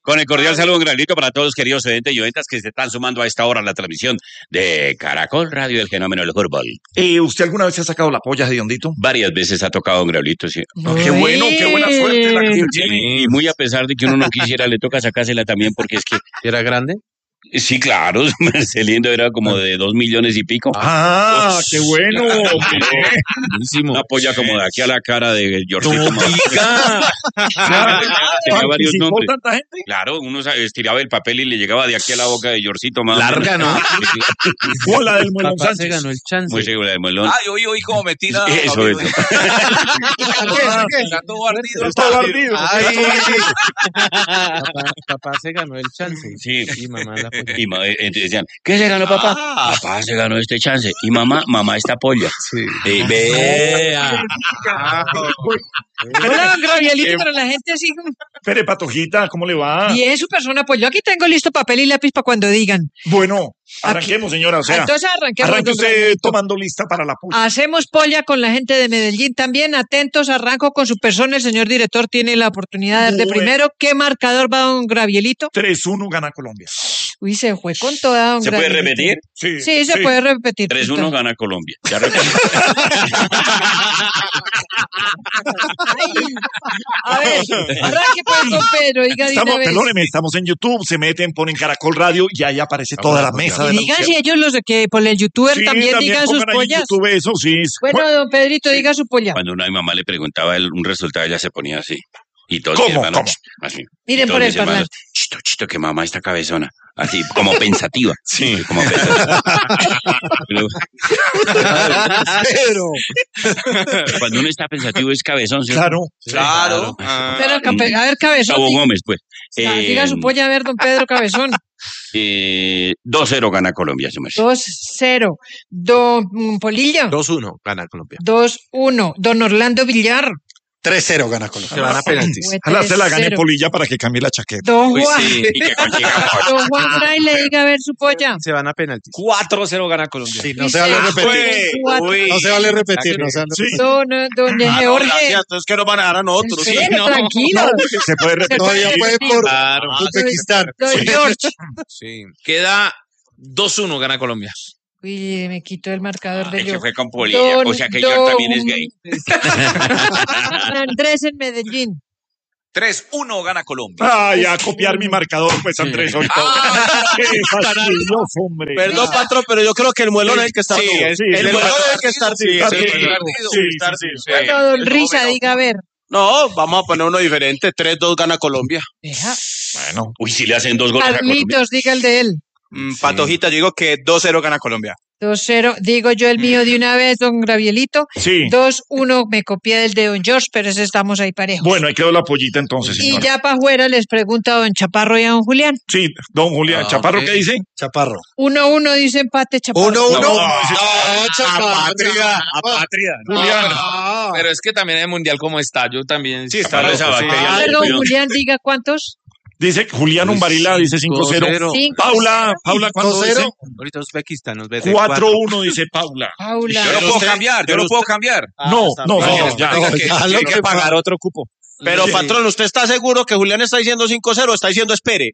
Con el cordial saludo, un granito para todos los queridos oyentes y oyentas que se están sumando a esta hora a la transmisión de Caracol Radio, el fenómeno del fútbol. ¿Usted alguna vez se ha sacado la polla de Hediondito? Varias veces ha tocado un graulito, sí. Oh, qué bueno, qué buena suerte la que usted tiene. Y muy a pesar de que uno no quisiera, le toca sacársela también porque es que... ¿Era grande? Sí, claro, Marcelindo era como de 2 millones y pico. ¡Ah, qué bueno! Buenísimo. Una polla como de aquí a la cara de Georgito. ¡No diga! Tenía varios nombres. ¿Tanta gente? Claro, uno estiraba el papel y le llegaba de aquí a la boca de Georgito más. Larga, ¿no? O la del Muelón Papá se Sánchez. ganó el chance. Muy seguro, el melón. Ay, oí cómo me tira. Eso es. Está todo ardido. Está barrido. Ay, papá se ganó el chance. Sí. Y mamá la polla. Y decían, ¿qué se ganó papá? Papá se ganó este chance. Y mamá esta polla. Sí. Vea. Hola, Gravielito, para la gente así. Espere, Patojita, ¿cómo le va? Bien, su persona, pues yo aquí tengo listo papel y lápiz para cuando digan. Bueno, arranquemos, señora. O sea, Entonces arranquemos. arranque don usted Gravielito. tomando lista para la polla. Hacemos polla con la gente de Medellín también. Atentos, arranco con su persona. El señor director tiene la oportunidad de dar de Bueno. primero. ¿Qué marcador va don Gravielito? 3-1 gana Colombia. Uy, se fue con toda don ¿Se puede Gravielito. repetir? Sí, se puede repetir. 3-1 gana Colombia. Ya repetí. A ver, arranque pues, don Pedro. Diga de una vez. Perdóneme, estamos en YouTube, se meten, ponen Caracol Radio y ahí aparece toda la mesa de Y la digan si ellos los de que por el youtuber Sí, también digan sus pongan ahí en pollas. YouTube eso, sí. Bueno, don Pedrito, diga su polla. Cuando una mamá le preguntaba un resultado, ella se ponía así. Y todos ¿Cómo? mis hermanos, ¿Cómo? así. Miren Y todos por el mis hermanos, parlante. chito, que mamá está cabezona. Así, como pensativa. Sí, como pensativa. Pero, Pero, cuando uno está pensativo es cabezón, ¿cierto? claro. Claro. Pero, a ver, cabezón. Gustavo Gómez, pues. Diga su polla, a ver, don Pedro Cabezón. 2-0 gana Colombia, se me hace. 2-0. Don Polilla. 2-1 gana Colombia. 2-1. Don Orlando Villar. 3-0 gana Colombia. Se van a penaltis. Fue Ojalá se la gane 3-0. Polilla para que cambie la chaqueta. Don Uy, Juan. sí, y que consiga Don Juan Fraile, diga a ver su polla. Se van a penaltis. 4-0 gana Colombia. Sí, no se vale repetir. No se vale repetir. No se vale Sí. Don Jorge. Entonces que nos van a dar a nosotros. Espere, tranquilo. No, porque se puede repetir. Todavía puede por Claro. Uzbekistán. Don George. Sí. Queda 2-1 gana Colombia. Uy, me quitó el marcador de Se yo. fue con Polilla, o sea que yo también es gay. Andrés en Medellín. 3-1 gana Colombia. Ay, a copiar mi marcador, pues, Andrés. Ahorita. Qué fastidioso, hombre. Perdón, patrón, pero yo creo que el muelón es el que está Sí, ardido. sí, El sí, muelón sí, es el que está ardido. Está Sí, ardido. sí, Sí, está sí, ardido. sí. Bueno, don Risa, diga a ver. No, vamos a poner uno diferente. 3-2 gana Colombia. Deja. Bueno, Uy, si le hacen 2 goles a Colombia. Carlitos, diga el de él. Patojita, yo digo que 2-0 gana Colombia. 2-0. Digo yo el mío de una vez, don Gravielito. sí. 2-1. Me copié del de don George, pero ese estamos ahí parejos. Bueno, ahí quedó la pollita entonces, Y señora. ya para afuera les pregunta a don Chaparro y a don Julián. Sí, don Julián. ¿Chaparro ok. qué dice? Chaparro. 1-1 dice empate, Chaparro. 1-1. No, No, Chaparro. Julián. Pero es que también el mundial como está, yo también. Sí, está esa bacteria. A ver, don Julián, diga cuántos. Dice Julián Umbarila, dice 5-0. 5. Paula, ¿cuánto 5-0. dice? Ahorita Uzbekistán nos ve 4-1, dice Paula. Paula. Yo no puedo cambiar, yo no puedo cambiar. No, no, No, señor, ya. no, que- ya que lo hay que que pagar pagar. otro cupo. Pero, Sí. patrón, ¿usted está seguro que Julián está diciendo 5-0 o está diciendo espere?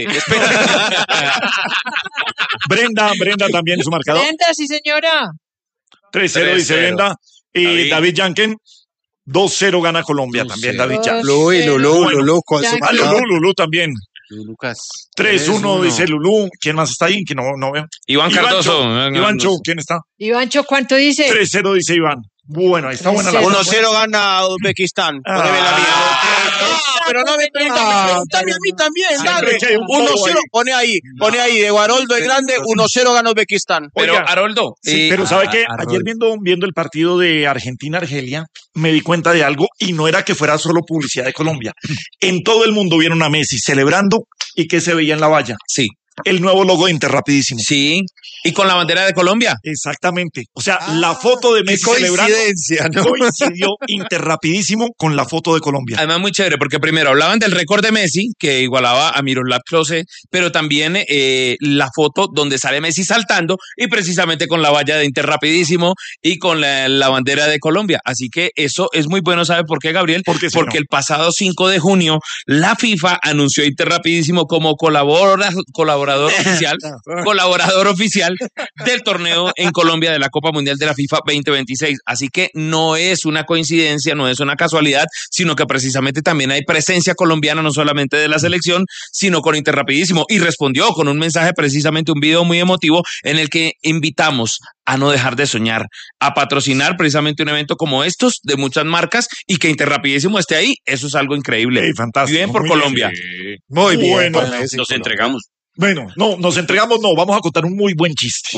Brenda también su marcador. Brenda, sí, señora. 3-0 dice 3-0. Brenda. Y David. David Yanken, 2-0 gana Colombia también, David Yanken. Lulú, con su Ya, Ah, Lulú también. Lucas. 3-1 dice Lulú. ¿Quién más está ahí? Que no veo. Iván Cardoso. Ivancho, ¿quién está? Ivancho, ¿cuánto dice? 3-0 dice Iván. Bueno, ahí está buena la 3-0. 1-0 gana Uzbekistán. Ah. Poneme la mía. Pero no me preguntan a mí también, dale. Siempre que hay un bobo 1-0, ahí. pone ahí, de Guaroldo el Grande, 1-0 gana Uzbekistán. Pero, Oiga, Haroldo, Sí, pero ¿sabe qué? Ayer viendo el partido de Argentina-Argelia, me di cuenta de algo y no era que fuera solo publicidad de Colombia. En todo el mundo vieron a Messi celebrando y que se veía en la valla. sí. el nuevo logo de Interrapidísimo. Sí, y con la bandera de Colombia. Exactamente. O sea, la foto de Messi celebrando coincidió Interrapidísimo con la foto de Colombia. Además, muy chévere, porque primero hablaban del récord de Messi, que igualaba a Miroslav Klose, pero también la foto donde sale Messi saltando y precisamente con la valla de Interrapidísimo y con la bandera de Colombia. Así que eso es muy bueno. ¿Sabe por qué, Gabriel? Porque el pasado 5 de junio la FIFA anunció a Interrapidísimo como colaborador oficial del torneo en Colombia de la Copa Mundial de la FIFA 2026. Así que no es una coincidencia, no es una casualidad, sino que precisamente también hay presencia colombiana, no solamente de la selección, sino con Interrapidísimo. Y respondió con un mensaje, precisamente un video muy emotivo, en el que invitamos a no dejar de soñar, a patrocinar precisamente un evento como estos de muchas marcas y que Interrapidísimo esté ahí. Eso es algo increíble. Hey, fantástico. Bien por Colombia. Sí. Muy bien. Bueno, nos entregamos. Bueno, no, nos entregamos, no, vamos a contar un muy buen chiste.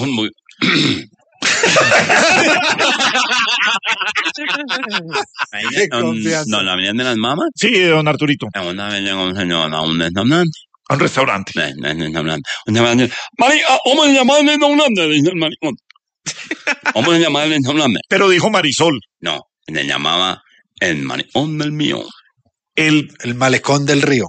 No, la venían de las mamas. Sí, don Arturito. Una vez llegó un señor a un A un restaurante. Marica, ¿cómo se llama el restaurante? Dice el maricón. ¿Cómo se llama el restaurante? Pero dijo Marisol. No, le llamaba el maricón del mío. El malecón del río.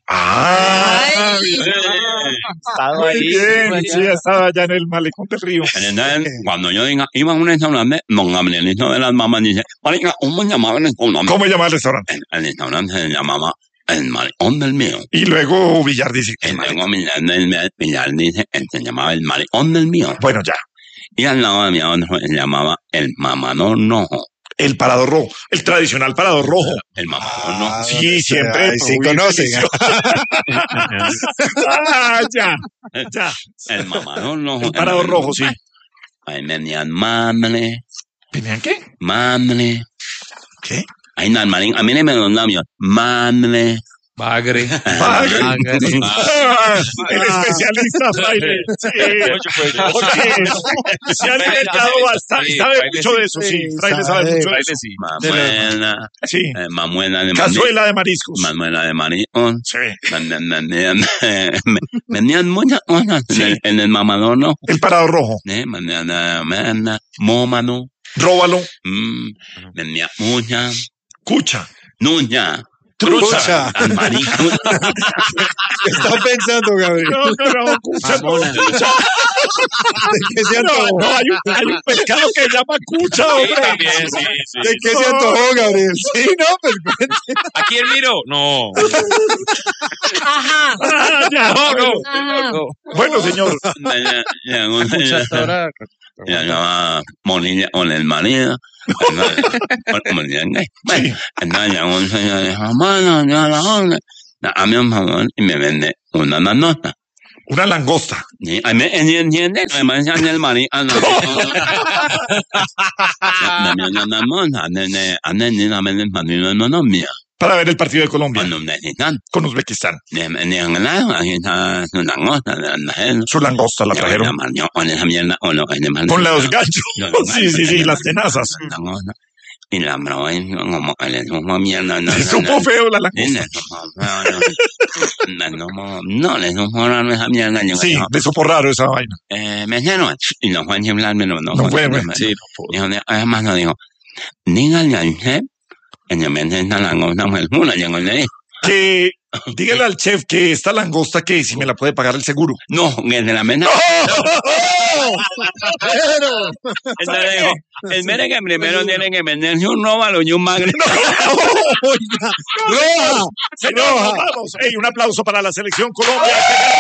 Muy bien, sí, estaba allá en el malecón del río. Cuando yo iba a un restaurante, don Gabrielito de las mamás dice, marica, ¿cómo se llamaba el restaurante? ¿Cómo se llama el restaurante? El restaurante se llamaba el maricón del mío. Y luego Villar dice que luego Villar dice, se llamaba el maricón del mío. Bueno, ya. Y al lado de mi otro se llamaba el mamador rojo. El parador rojo, el tradicional parador rojo. El mamador rojo. Sí, siempre. Sí, conocen. Ya. El mamador rojo. El parador rojo, sí. Ahí venían mamle. ¿Venían qué? Mamle. ¿Qué? Ahí no, marín, a mí no me los labios. Mamle. Bagre. El especialista Fraile. Sí. Se ha alimentado bastante. Sabe mucho de eso, sí. Fraile sabe mucho de eso. Mamuela. Sí. Mamuela de cazuela de mariscos. Mamuela de mariscos. Sí. Venían muchas cosas en el mamador, ¿no? El parador rojo. Mómano. Róbalo. Venía mucha. Cucha. Nuña. Trucha. Marico. ¿Qué está pensando, Gabriel? No, cucha. ¿De qué se antojó? No, hay un pescado que se llama cucha, hombre. ¿De qué se antojó, Gabriel? Sí, no, pues cuente. ¿A quién miro? No. Ajá. Ya, Ajá. Bueno, señor. Ya llamaba Monilla con el marido. A mí un favor y me vende una langosta. Una langosta. ¿Me entiende? Me decían el marido. Para ver el partido de Colombia. Con Uzbekistán. Su langosta la trajeron. Con los ganchos. Sí, las tenazas. Y la probé como que le supo mierda. Le supo feo la langosta. No, le supo raro esa mierda. Sí, le supo raro esa vaina. Me dijeron, y no fue a chiflarme, no fue. Sí, además lo dijo, dígale al chef que yo me esta langosta fue una, llegó el de ahí. Que dígale al chef que esta langosta que si me la puede pagar el seguro. No, que se la meta. Entonces dijo, espere que primero tiene que venderse un róbalo y un magre. ¡Roja! Señor, vamos. Ey, un aplauso para la selección Colombia.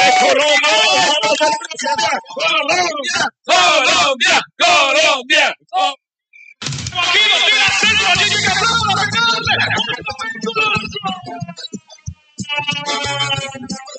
¡Colombia! ¡Colombia!